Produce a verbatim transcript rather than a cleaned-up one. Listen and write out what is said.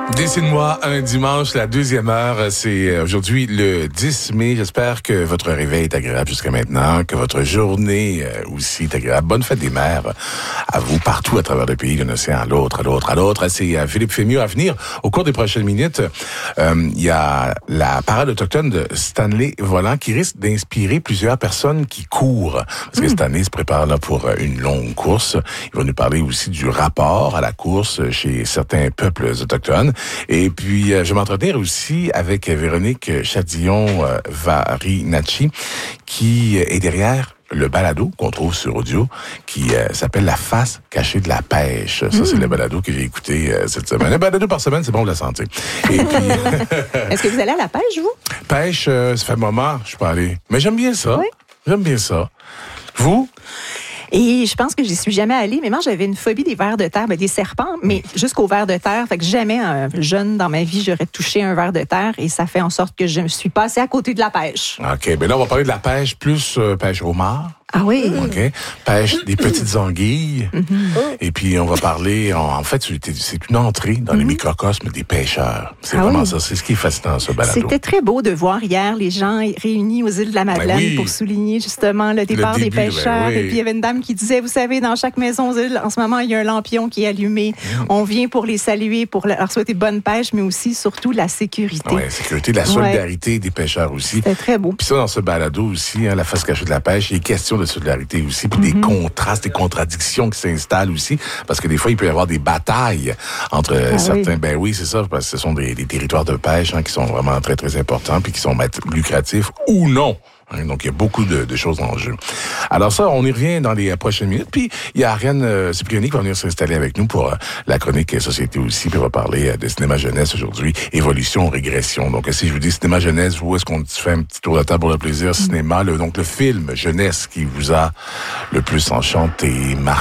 Dessine-moi un dimanche, la deuxième heure. C'est aujourd'hui le dix mai. J'espère que votre réveil est agréable jusqu'à maintenant, que votre journée aussi est agréable. Bonne fête des mères à vous partout à travers le pays, d'un océan à l'autre, à l'autre, à l'autre. C'est Philippe Fémieux à venir. Au cours des prochaines minutes, euh, il y a la parade autochtone de Stanley Volant qui risque d'inspirer plusieurs personnes qui courent. Parce que Stanley se prépare là pour une longue course. Il va nous parler aussi du rapport à la course chez certains peuples autochtones. Et puis, euh, je vais m'entretenir aussi avec Véronique Chadillon-Varinacci, qui est derrière le balado qu'on trouve sur audio, qui euh, s'appelle La face cachée de la pêche. Ça, mmh. c'est le balado que j'ai écouté euh, cette semaine. Un balado par semaine, c'est bon pour la santé. Et puis... Est-ce que vous allez à la pêche, vous? Pêche, euh, ça fait un moment, je suis pas allé. Mais j'aime bien ça. Oui. J'aime bien ça. Vous? Et je pense que j'y suis jamais allée, mais moi, j'avais une phobie des vers de terre, ben, des serpents, mais jusqu'aux vers de terre. Fait que jamais, euh, jeune dans ma vie, j'aurais touché un ver de terre et ça fait en sorte que je me suis passée à côté de la pêche. OK. Ben là, on va parler de la pêche, plus euh, pêche au homard. Ah oui? OK. Pêche des petites anguilles. Mm-hmm. Et puis, on va parler... En, en fait, c'est une entrée dans mm-hmm. les microcosmes des pêcheurs. C'est ah vraiment oui. ça. C'est ce qui est fascinant, ce balado. C'était très beau de voir hier les gens réunis aux îles de la Madeleine ben oui. pour souligner justement le départ le début, des pêcheurs. Ben oui. Et puis, il y avait une dame qui disait, vous savez, dans chaque maison aux îles, en ce moment, il y a un lampion qui est allumé. Mm. On vient pour les saluer, pour leur souhaiter bonne pêche, mais aussi, surtout, la sécurité. Oui, la sécurité, la solidarité ouais. des pêcheurs aussi. C'était très beau. Puis ça, dans ce balado aussi, hein, la face cachée de la pêche, il est question de solidarité aussi. Puis mm-hmm. des contrastes, des contradictions qui s'installent aussi, parce que des fois, il peut y avoir des batailles entre ah, certains... Oui. Ben oui, c'est ça, parce que ce sont des, des territoires de pêche hein, qui sont vraiment très, très importants, puis qui sont lucratifs ou non. Hein, donc, il y a beaucoup de, de choses en jeu. Alors ça, on y revient dans les prochaines minutes. Puis, il y a Ariane euh, Cipriani qui va venir s'installer avec nous pour euh, la chronique Société aussi. Puis, on va parler euh, de cinéma jeunesse aujourd'hui. Évolution, régression. Donc, si je vous dis cinéma jeunesse, vous, est-ce qu'on fait un petit tour de table pour le plaisir? Cinéma, le, donc le film jeunesse qui vous a le plus enchanté, marqué.